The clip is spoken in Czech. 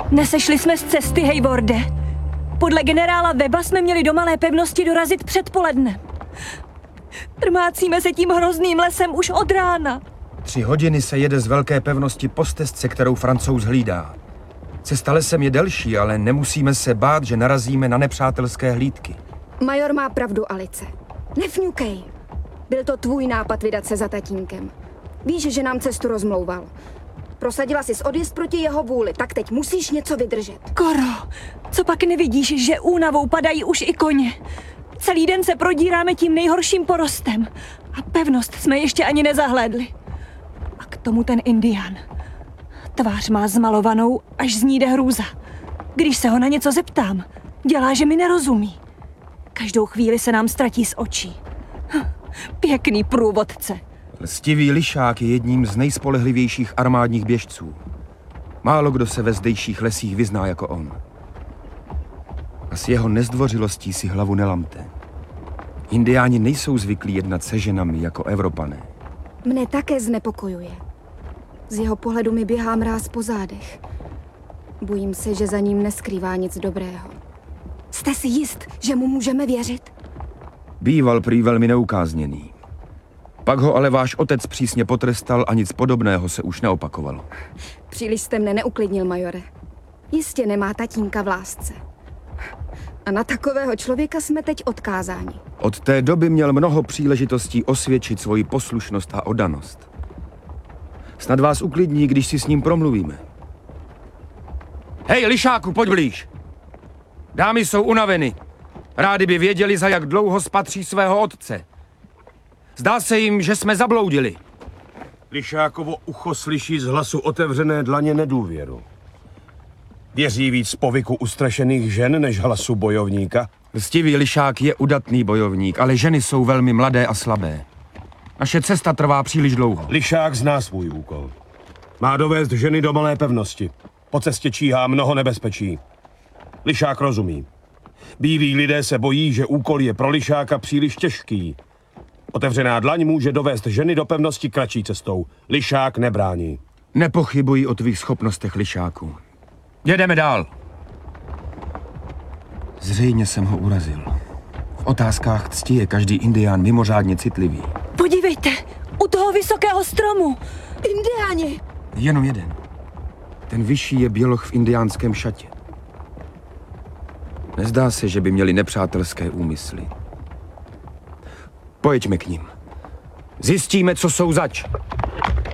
Nesešli jsme z cesty, Hayworde. Podle generála Weba jsme měli do Malé pevnosti dorazit předpolednem. Trmácíme se tím hrozným lesem už od rána. 3 hodiny se jede z Velké pevnosti po stezce, kterou Francouz hlídá. Cesta lesem je delší, ale nemusíme se bát, že narazíme na nepřátelské hlídky. Major má pravdu, Alice. Nefňukej. Byl to tvůj nápad vydat se za tatínkem. Víš, že nám cestu rozmlouval. Prosadila jsi odjezd proti jeho vůli, tak teď musíš něco vydržet. Koro, co pak nevidíš, že únavou padají už i koně? Celý den se prodíráme tím nejhorším porostem. A pevnost jsme ještě ani nezahlédli. A k tomu ten Indián. Tvář má zmalovanou, až z ní jde hrůza. Když se ho na něco zeptám, dělá, že mi nerozumí. Každou chvíli se nám ztratí z očí. Pěkný průvodce. Lstivý lišák je jedním z nejspolehlivějších armádních běžců. Málo kdo se ve zdejších lesích vyzná jako on. A s jeho nezdvořilostí si hlavu nelamte. Indiáni nejsou zvyklí jednat se ženami jako Evropané. Mne také znepokojuje. Z jeho pohledu mi běhá mráz po zádech. Bojím se, že za ním neskrývá nic dobrého. Jste si jist, že mu můžeme věřit? Býval prý velmi neukázněný. Pak ho ale váš otec přísně potrestal a nic podobného se už neopakovalo. Příliš jste mne neuklidnil, majore. Jistě nemá tatínka v lásce. A na takového člověka jsme teď odkázáni. Od té doby měl mnoho příležitostí osvědčit svoji poslušnost a oddanost. Snad vás uklidní, když si s ním promluvíme. Hej, lišáku, pojď blíž! Dámy jsou unaveny. Rádi by věděli, za jak dlouho spatří svého otce. Zdá se jim, že jsme zabloudili. Lišákovo ucho slyší z hlasu otevřené dlaně nedůvěru. Věří víc povyku ustrašených žen než hlasu bojovníka? Lstivý lišák je udatný bojovník, ale ženy jsou velmi mladé a slabé. Naše cesta trvá příliš dlouho. Lišák zná svůj úkol. Má dovést ženy do Malé pevnosti. Po cestě číhá mnoho nebezpečí. Lišák rozumí. Bílí lidé se bojí, že úkol je pro lišáka příliš těžký. Otevřená dlaň může dovést ženy do pevnosti kratší cestou. Lišák nebrání. Nepochybuji o tvých schopnostech, lišáku. Jedeme dál. Zřejmě jsem ho urazil. V otázkách cti je každý indián mimořádně citlivý. Podívejte, u toho vysokého stromu. Indiáni! Jenom jeden. Ten vyšší je běloch v indiánském šatě. Nezdá se, že by měli nepřátelské úmysly. Pojďme k ním. Zjistíme, co jsou zač.